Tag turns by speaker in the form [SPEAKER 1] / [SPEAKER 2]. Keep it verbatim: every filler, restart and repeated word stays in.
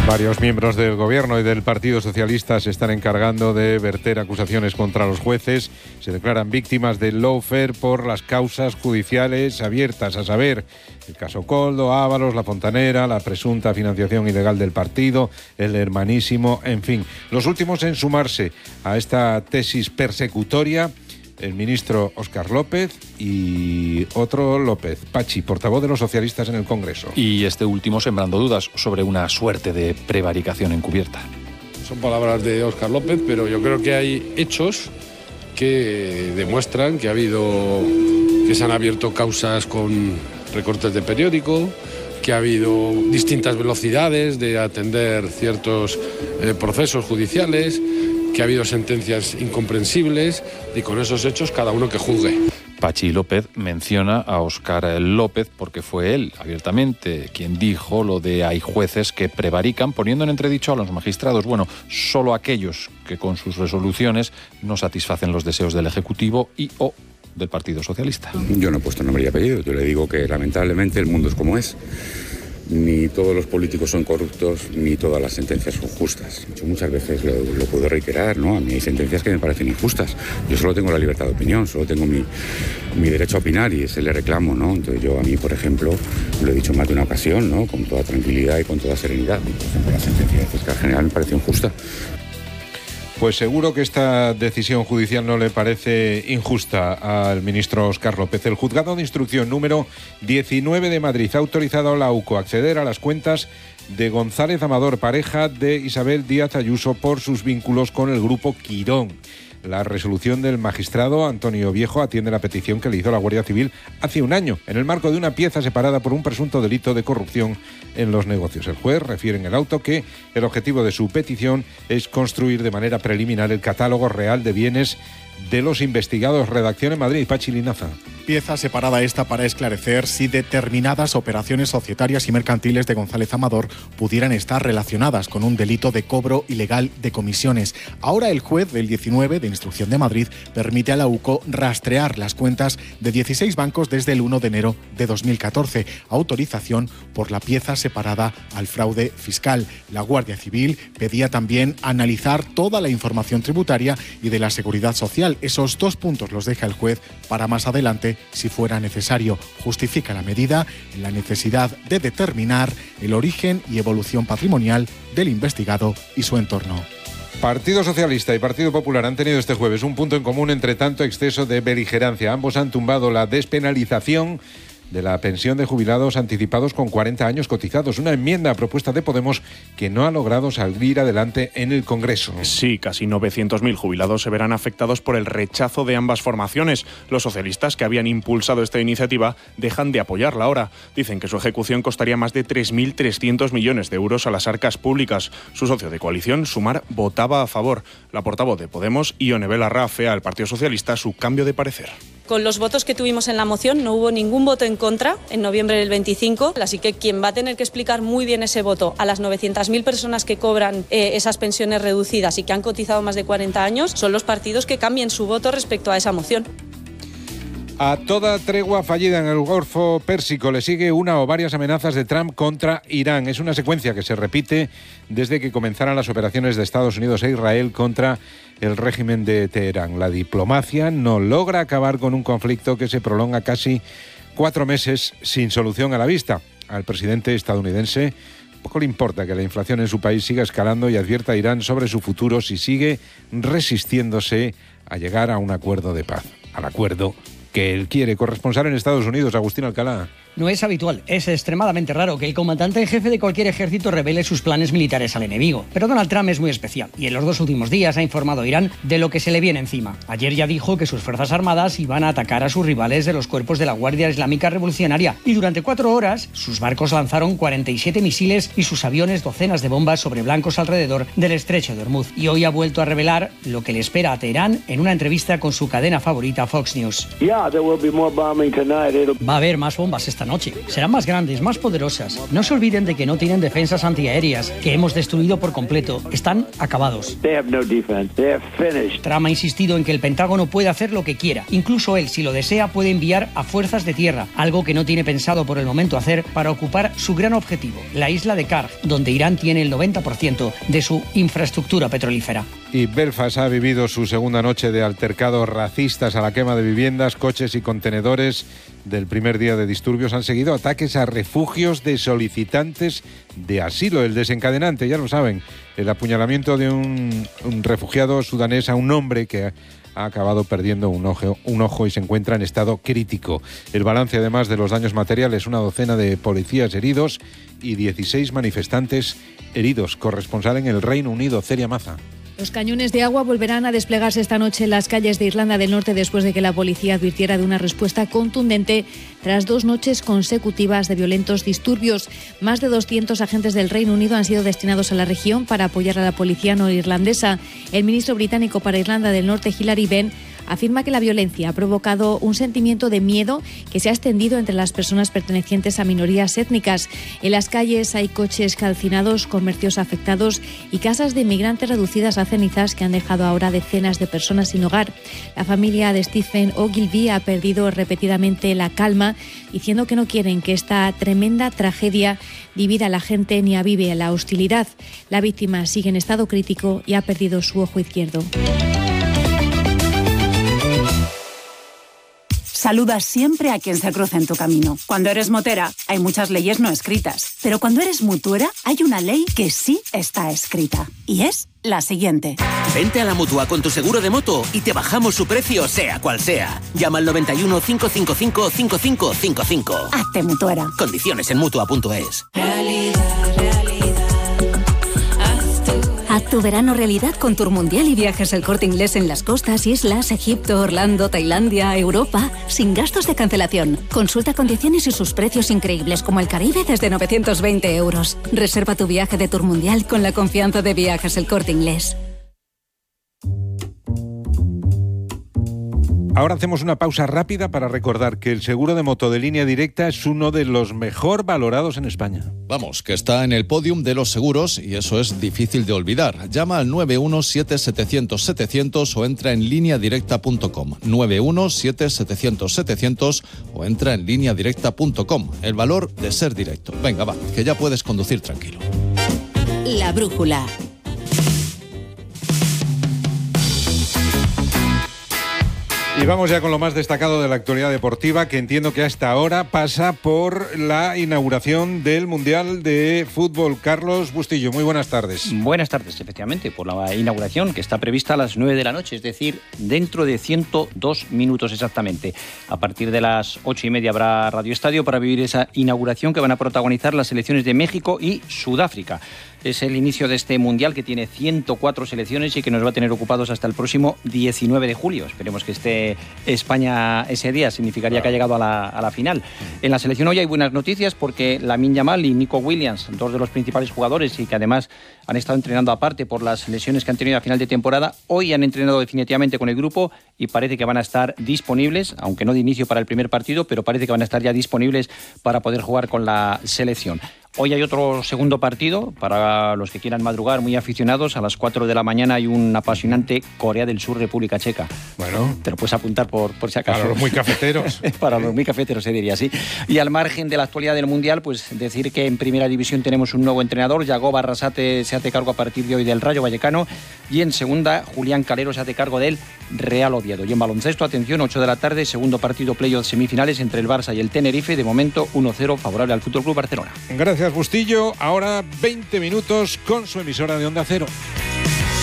[SPEAKER 1] Varios miembros del Gobierno y del Partido Socialista se están encargando de verter acusaciones contra los jueces. Se declaran víctimas del lawfare por las causas judiciales abiertas, a saber, el caso Koldo, Ábalos, La Fontanera, la presunta financiación ilegal del partido, el hermanísimo, en fin. Los últimos en sumarse a esta tesis persecutoria, el ministro Óscar López y otro López, Pachi, portavoz de los socialistas en el Congreso.
[SPEAKER 2] Y este último sembrando dudas sobre una suerte de prevaricación encubierta.
[SPEAKER 3] Son palabras de Óscar López, pero yo creo que hay hechos que demuestran que ha habido, que se han abierto causas con recortes de periódico, que ha habido distintas velocidades de atender ciertos eh, procesos judiciales, que ha habido sentencias incomprensibles y con esos hechos cada uno que juzgue.
[SPEAKER 2] Pachi López menciona a Óscar López porque fue él, abiertamente, quien dijo lo de hay jueces que prevarican, poniendo en entredicho a los magistrados. Bueno, solo aquellos que con sus resoluciones no satisfacen los deseos del Ejecutivo y o del Partido Socialista.
[SPEAKER 4] Yo no he puesto nombre y apellido, yo le digo que lamentablemente el mundo es como es. Ni todos los políticos son corruptos, ni todas las sentencias son justas. Yo muchas veces lo, lo puedo reiterar, ¿no? A mí hay sentencias que me parecen injustas. Yo solo tengo la libertad de opinión, solo tengo mi, mi derecho a opinar y ese le reclamo, ¿no? Entonces yo a mí, por ejemplo, lo he dicho más de una ocasión, ¿no? Con toda tranquilidad y con toda serenidad. Por ejemplo, la sentencia de fiscal general me parece injusta.
[SPEAKER 1] Pues seguro que esta decisión judicial no le parece injusta al ministro Óscar López. El juzgado de instrucción número diecinueve de Madrid ha autorizado a la U C O a acceder a las cuentas de González Amador, pareja de Isabel Díaz Ayuso, por sus vínculos con el grupo Quirón. La resolución del magistrado Antonio Viejo atiende la petición que le hizo la Guardia Civil hace un año, en el marco de una pieza separada por un presunto delito de corrupción en los negocios. El juez refiere en el auto que el objetivo de su petición es construir de manera preliminar el catálogo real de bienes de los investigados. Redacción en Madrid, Pachi Linaza.
[SPEAKER 5] Pieza separada esta para esclarecer si determinadas operaciones societarias y mercantiles de González Amador pudieran estar relacionadas con un delito de cobro ilegal de comisiones. Ahora el juez del diecinueve de Instrucción de Madrid permite a la U C O rastrear las cuentas de dieciséis bancos desde el uno de enero de dos mil catorce. Autorización por la pieza separada al fraude fiscal. La Guardia Civil pedía también analizar toda la información tributaria y de la seguridad social. Esos dos puntos los deja el juez para más adelante, si fuera necesario. Justifica la medida en la necesidad de determinar el origen y evolución patrimonial del investigado y su entorno.
[SPEAKER 1] Partido Socialista y Partido Popular han tenido este jueves un punto en común entre tanto exceso de beligerancia. Ambos han tumbado la despenalización de la pensión de jubilados anticipados con cuarenta años cotizados, una enmienda a propuesta de Podemos que no ha logrado salir adelante en el Congreso.
[SPEAKER 6] Sí, casi novecientos mil jubilados se verán afectados por el rechazo de ambas formaciones. Los socialistas, que habían impulsado esta iniciativa, dejan de apoyarla ahora. Dicen que su ejecución costaría más de tres mil trescientos millones de euros a las arcas públicas. Su socio de coalición, Sumar, votaba a favor. La portavoz de Podemos, Ione Belarra, afea al Partido Socialista su cambio de parecer.
[SPEAKER 7] Con los votos que tuvimos en la moción no hubo ningún voto en contra en noviembre del veinticinco, así que quien va a tener que explicar muy bien ese voto a las novecientas mil personas que cobran eh, esas pensiones reducidas y que han cotizado más de cuarenta años son los partidos que cambien su voto respecto a esa moción.
[SPEAKER 1] A toda tregua fallida en el Golfo Pérsico le sigue una o varias amenazas de Trump contra Irán. Es una secuencia que se repite desde que comenzaran las operaciones de Estados Unidos e Israel contra el régimen de Teherán. La diplomacia no logra acabar con un conflicto que se prolonga casi cuatro meses sin solución a la vista. Al presidente estadounidense poco le importa que la inflación en su país siga escalando y advierta a Irán sobre su futuro si sigue resistiéndose a llegar a un acuerdo de paz. Al acuerdo que él quiere. Corresponsal en Estados Unidos, Agustín Alcalá.
[SPEAKER 8] No es habitual, es extremadamente raro que el comandante en jefe de cualquier ejército revele sus planes militares al enemigo. Pero Donald Trump es muy especial y en los dos últimos días ha informado a Irán de lo que se le viene encima. Ayer ya dijo que sus fuerzas armadas iban a atacar a sus rivales de los cuerpos de la Guardia Islámica Revolucionaria y durante cuatro horas sus barcos lanzaron cuarenta y siete misiles y sus aviones docenas de bombas sobre blancos alrededor del estrecho de Hormuz. Y hoy ha vuelto a revelar lo que le espera a Teherán en una entrevista con su cadena favorita Fox News.
[SPEAKER 9] Yeah, there will be more bombing tonight. It'll...
[SPEAKER 8] Va a haber más bombas esta esta noche. Serán más grandes, más poderosas. No se olviden de que no tienen defensas antiaéreas, que hemos destruido por completo. Están acabados. Trump ha insistido en que el Pentágono puede hacer lo que quiera. Incluso él, si lo desea, puede enviar a fuerzas de tierra, algo que no tiene pensado por el momento hacer para ocupar su gran objetivo, la isla de Karg, donde Irán tiene el noventa por ciento de su infraestructura petrolífera.
[SPEAKER 1] Y Belfast ha vivido su segunda noche de altercados racistas a la quema de viviendas, coches y contenedores. Del primer día de disturbios han seguido ataques a refugios de solicitantes de asilo. El desencadenante, ya lo saben, el apuñalamiento de un, un refugiado sudanés a un hombre que ha acabado perdiendo un ojo, un ojo y se encuentra en estado crítico. El balance, además de los daños materiales, una docena de policías heridos y dieciséis manifestantes heridos. Corresponsal en el Reino Unido, Celia Maza.
[SPEAKER 9] Los cañones de agua volverán a desplegarse esta noche en las calles de Irlanda del Norte después de que la policía advirtiera de una respuesta contundente tras dos noches consecutivas de violentos disturbios. Más de doscientos agentes del Reino Unido han sido destinados a la región para apoyar a la policía norirlandesa. El ministro británico para Irlanda del Norte, Hilary Benn, afirma que la violencia ha provocado un sentimiento de miedo que se ha extendido entre las personas pertenecientes a minorías étnicas. En las calles hay coches calcinados, comercios afectados y casas de inmigrantes reducidas a cenizas que han dejado ahora decenas de personas sin hogar. La familia de Stephen Ogilvy ha perdido repetidamente la calma, diciendo que no quieren que esta tremenda tragedia divida a la gente ni avive la hostilidad. La víctima sigue en estado crítico y ha perdido su ojo izquierdo.
[SPEAKER 10] Saluda siempre a quien se cruza en tu camino. Cuando eres motera, hay muchas leyes no escritas. Pero cuando eres mutuera, hay una ley que sí está escrita. Y es la siguiente.
[SPEAKER 11] Vente a la Mutua con tu seguro de moto y te bajamos su precio, sea cual sea. Llama al noventa y uno, cinco cinco cinco, cinco cinco cinco cinco.
[SPEAKER 10] Hazte mutuera.
[SPEAKER 11] Condiciones en Mutua punto es.
[SPEAKER 12] Realidad, realidad. Haz tu verano realidad con Tour Mundial y Viajes El Corte Inglés en las costas, islas, Egipto, Orlando, Tailandia, Europa, sin gastos de cancelación. Consulta condiciones y sus precios increíbles como el Caribe desde novecientos veinte euros. Reserva tu viaje de Tour Mundial con la confianza de Viajes El Corte Inglés.
[SPEAKER 1] Ahora hacemos una pausa rápida para recordar que el seguro de moto de Línea Directa es uno de los mejor valorados en España.
[SPEAKER 13] Vamos, que está en el podium de los seguros y eso es difícil de olvidar. Llama al nueve uno siete setecientos setecientos o entra en línea directa punto com. nueve uno siete setecientos setecientos o entra en línea directa punto com. El valor de ser directo. Venga, va, que ya puedes conducir tranquilo.
[SPEAKER 12] La brújula.
[SPEAKER 1] Y vamos ya con lo más destacado de la actualidad deportiva, que entiendo que hasta ahora pasa por la inauguración del Mundial de Fútbol. Carlos Bustillo, muy buenas tardes.
[SPEAKER 14] Buenas tardes, efectivamente, por la inauguración que está prevista a las nueve de la noche, es decir, dentro de ciento dos minutos exactamente. A partir de las ocho y media habrá Radio Estadio para vivir esa inauguración que van a protagonizar las selecciones de México y Sudáfrica. Es el inicio de este Mundial que tiene ciento cuatro selecciones y que nos va a tener ocupados hasta el próximo diecinueve de julio. Esperemos que esté España ese día, significaría que ha llegado a la, a la final. En la selección hoy hay buenas noticias porque Lamine Yamal y Nico Williams, dos de los principales jugadores y que además han estado entrenando aparte por las lesiones que han tenido a final de temporada, hoy han entrenado definitivamente con el grupo y parece que van a estar disponibles, aunque no de inicio para el primer partido, pero parece que van a estar ya disponibles para poder jugar con la selección. Hoy hay otro segundo partido para los que quieran madrugar, muy aficionados. A las cuatro de la mañana hay un apasionante Corea del Sur, República Checa.
[SPEAKER 1] Bueno.
[SPEAKER 14] Te lo puedes apuntar por, por si acaso.
[SPEAKER 1] Para los muy cafeteros.
[SPEAKER 14] Para los muy cafeteros se diría así. Y al margen de la actualidad del Mundial, pues decir que en Primera División tenemos un nuevo entrenador. Yagoba Arrasate se hace cargo a partir de hoy del Rayo Vallecano. Y en Segunda, Julián Calero se hace cargo del Real Oviedo. Y en baloncesto, atención, ocho de la tarde, segundo partido playoff semifinales entre el Barça y el Tenerife. De momento, uno cero favorable al F C Barcelona.
[SPEAKER 1] Gracias, Bustillo. Ahora veinte minutos con su emisora de Onda Cero.